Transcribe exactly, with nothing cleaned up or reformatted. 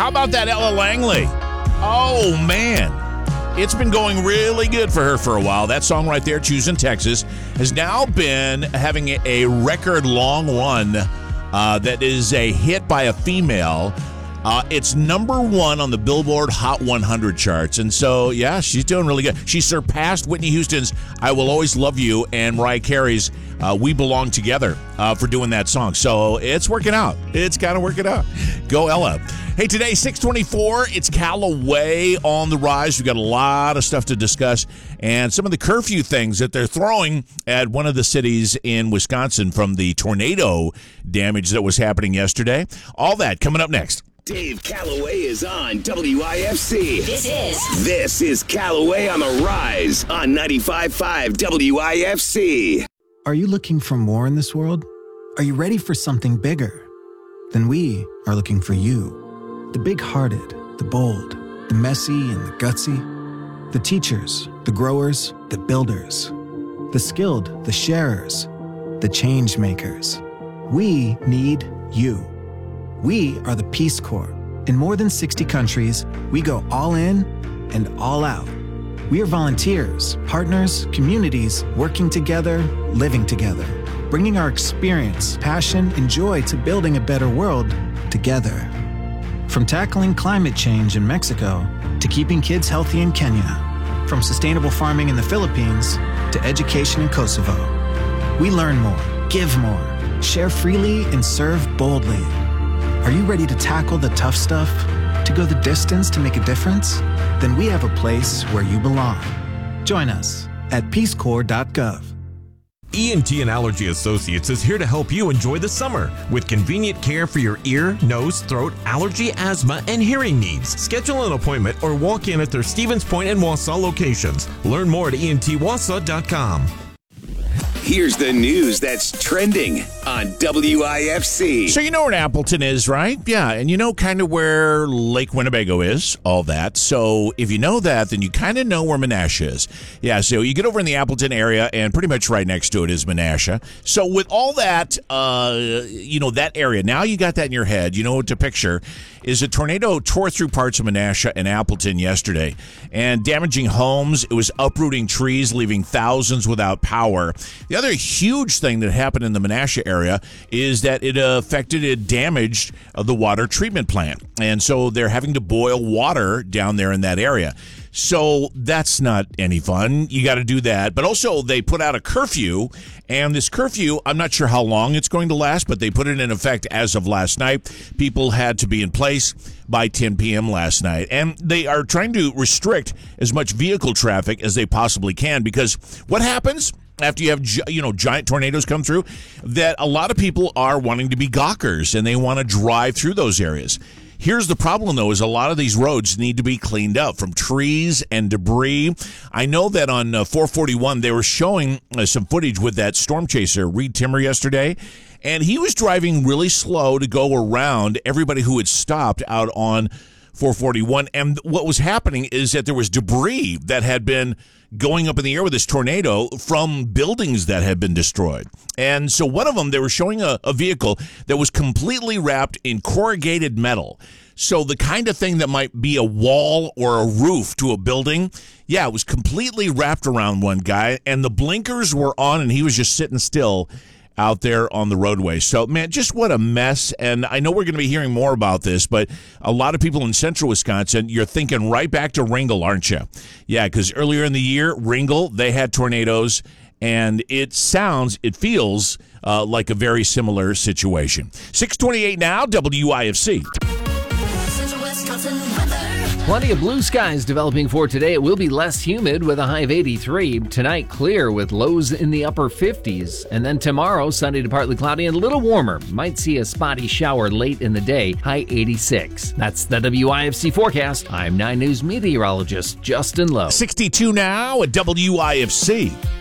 about that Ella Langley? Oh, man. It's been going really good for her for a while. That song right there, Choosing Texas, has now been having a record long run uh, that is a hit by a female. Uh, it's number one on the Billboard Hot one hundred charts. And so, yeah, she's doing really good. She surpassed Whitney Houston's I Will Always Love You and Mariah Carey's uh, We Belong Together uh, for doing that song. So it's working out. It's kind of working out. Go Ella. Hey, today, six twenty-four, it's Callaway on the rise. We've got a lot of stuff to discuss and some of the curfew things that they're throwing at one of the cities in Wisconsin from the tornado damage that was happening yesterday. All that coming up next. Dave Callaway is on W I F C. This is. This is Callaway on the Rise on ninety-five point five W I F C. Are you looking for more in this world? Are you ready for something bigger? Then we are looking for you. The big-hearted, the bold, the messy and the gutsy. The teachers, the growers, the builders. The skilled, the sharers, the change makers. We need you. We are the Peace Corps. In more than sixty countries, we go all in and all out. We are volunteers, partners, communities, working together, living together, bringing our experience, passion, and joy to building a better world together. From tackling climate change in Mexico to keeping kids healthy in Kenya, from sustainable farming in the Philippines to education in Kosovo. We learn more, give more, share freely, and serve boldly. Are you ready to tackle the tough stuff? To go the distance to make a difference? Then we have a place where you belong. Join us at peace corps dot gov. E N T and Allergy Associates is here to help you enjoy the summer with convenient care for your ear, nose, throat, allergy, asthma, and hearing needs. Schedule an appointment or walk in at their Stevens Point and Wausau locations. Learn more at E N T wausau dot com. Here's the news that's trending on W I F C. So you know where Appleton is, right? Yeah, and you know kind of where Lake Winnebago is, all that. So if you know that, then you kind of know where Menasha is. Yeah, so you get over in the Appleton area, and pretty much right next to it is Menasha. So with all that, uh, you know, that area, now you got that in your head, you know what to picture, is a tornado tore through parts of Menasha and Appleton yesterday, and damaging homes. It was uprooting trees, leaving thousands without power. The other huge thing that happened in the Menasha area is that it affected, it damaged uh, the water treatment plant. And so they're having to boil water down there in that area. So that's not any fun. You got to do that. But also they put out a curfew, and this curfew, I'm not sure how long it's going to last, but they put it in effect as of last night. People had to be in place by ten p.m. last night. And they are trying to restrict as much vehicle traffic as they possibly can, because what happens after you have, you know, giant tornadoes come through, that a lot of people are wanting to be gawkers and they want to drive through those areas. Here's the problem, though, is a lot of these roads need to be cleaned up from trees and debris. I know that on uh, four forty-one, they were showing uh, some footage with that storm chaser, Reed Timmer, yesterday, and he was driving really slow to go around everybody who had stopped out on four forty-one. And what was happening is that there was debris that had been going up in the air with this tornado from buildings that had been destroyed. And so one of them, they were showing a, a vehicle that was completely wrapped in corrugated metal. So the kind of thing that might be a wall or a roof to a building, yeah, it was completely wrapped around one guy, and the blinkers were on, and he was just sitting still out there on the roadway. So, man, just what a mess. And I know we're going to be hearing more about this, but a lot of people in central Wisconsin, you're thinking right back to Ringel, aren't you? Yeah, because earlier in the year, Ringel, they had tornadoes, and it sounds, it feels uh, like a very similar situation. six twenty-eight now, W I F C. Plenty of blue skies developing for today. It will be less humid with a high of eighty-three. Tonight, clear with lows in the upper fifties. And then tomorrow, sunny to partly cloudy and a little warmer. Might see a spotty shower late in the day, high eighty-six. That's the W I F C forecast. I'm nine News meteorologist Justin Lowe. sixty-two now at W I F C.